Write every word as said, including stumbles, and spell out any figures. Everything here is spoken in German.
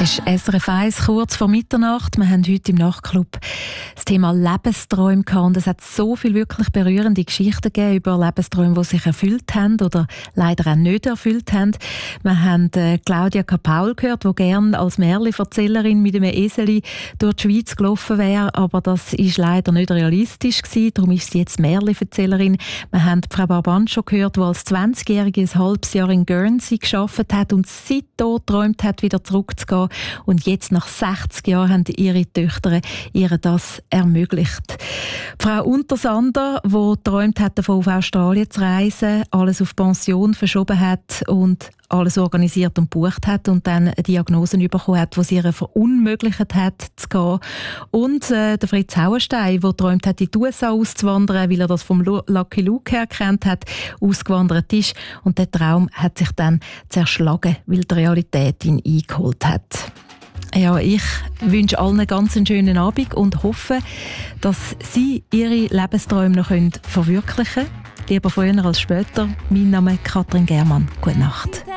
Es ist S R F eins, kurz vor Mitternacht. Wir haben heute im Nachtclub das Thema Lebensträume gehabt. Und es hat so viele wirklich berührende Geschichten gegeben über Lebensträume, die sich erfüllt haben oder leider auch nicht erfüllt haben. Wir haben äh, Claudia Kapaul gehört, die gerne als Märchen-Erzählerin mit einem Eseli durch die Schweiz gelaufen wäre. Aber das ist leider nicht realistisch gewesen. Darum ist sie jetzt Märchen-Erzählerin. Wir haben Frau Barbancho gehört, die als zwanzigjährige ein halbes Jahr in Guernsey gearbeitet hat und seitdem geträumt hat, wieder zurückzugehen. Und jetzt, nach sechzig Jahren, haben ihre Töchter ihr das ermöglicht. Frau Untersander, die geträumt hat, davon auf Australien zu reisen, alles auf Pension verschoben hat und alles organisiert und gebucht hat und dann eine Diagnose bekommen hat, die sie ihr verunmöglicht hat, zu gehen. Und äh, der Fritz Hauenstein, der geträumt hat, in die U S A auszuwandern, weil er das vom Lucky Luke her kennt hat, ausgewandert ist. Und der Traum hat sich dann zerschlagen, weil die Realität ihn eingeholt hat. Ja, ich wünsche allen einen ganz schönen Abend und hoffe, dass Sie Ihre Lebensträume noch verwirklichen können. Lieber früher als später. Mein Name ist Katrin Germann. Gute Nacht.